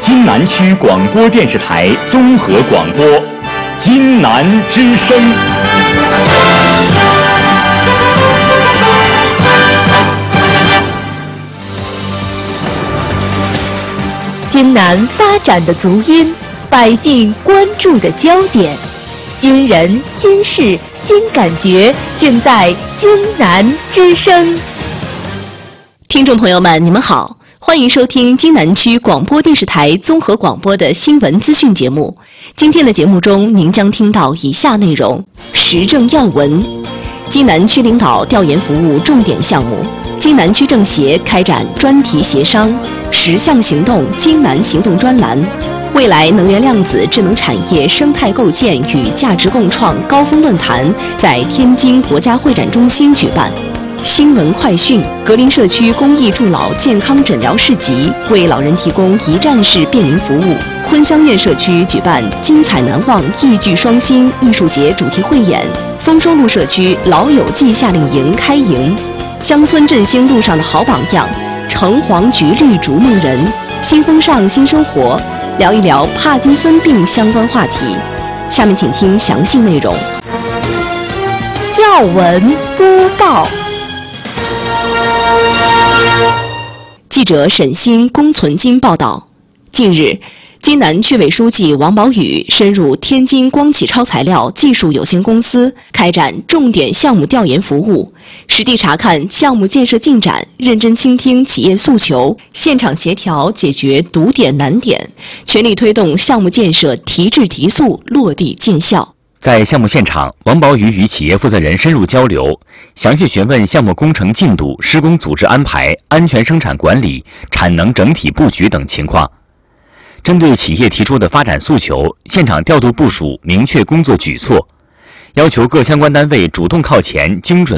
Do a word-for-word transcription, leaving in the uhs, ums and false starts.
津南区广播电视台综合广播，津南之声。 津南发展的足音，百姓关注的焦点，新人、新事、新感觉，尽在津南之声。 听众朋友们，你们好，欢迎收听津南区广播电视台综合广播的新闻资讯节目。今天的节目中，您将听到以下内容：时政要闻，津南区领导调研服务重点项目，津南区政协开展专题协商，十项行动津南行动专栏，未来能源量子智能产业生态构建与价值共创高峰论坛在天津国家会展中心举办。新闻快讯：格林社区公益助老健康诊疗市集，为老人提供一站式便民服务。昆香苑社区举办精彩难忘艺剧双星艺术节主题汇演。丰收路社区老友记夏令营开营。乡村振兴路上的好榜样，橙黄橘绿逐梦人。新风尚新生活，聊一聊帕金森病相关话题。下面请听详细内容。 要闻播报。 记者沈鑫、龚存金报道，近日，津南区委书记王宝宇深入天津光启超材料技术有限公司，开展重点项目调研服务，实地查看项目建设进展，认真倾听企业诉求，现场协调解决堵点难点，全力推动项目建设提质提速，落地见效。 在项目现场，王宝宇与企业负责人深入交流，详细询问项目工程进度、施工组织安排、安全生产管理、产能整体布局等情况。针对企业提出的发展诉求，现场调度部署明确工作举措，要求各相关单位主动靠前，精准